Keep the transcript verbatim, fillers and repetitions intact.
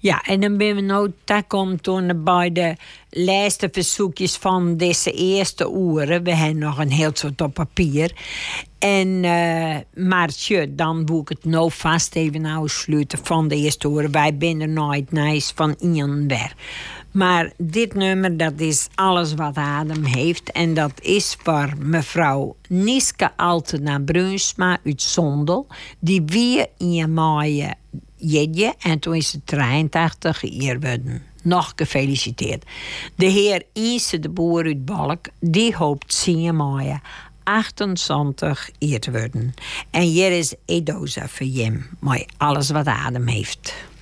Ja, en dan ben we nou, dat komt toen bij de laatste verzoekjes van deze eerste uren. We hebben nog een heel soort op papier. En, uh, maar tje, dan moet ik het nou vast even afsluiten van de eerste uren. Wij zijn er nooit nice van iemand weer. Maar dit nummer, dat is alles wat adem heeft. En dat is voor mevrouw Niske Altena Bruinsma uit Zondel. Die weer in je mooie jedje. En toen is het drieëntachtig jaar geworden. Nog gefeliciteerd. De heer Ise de Boer uit Balk, die hoopt zien mooie achtenzwanzig jaar te worden. En hier is Edoza voor hem. Mooi alles wat adem heeft.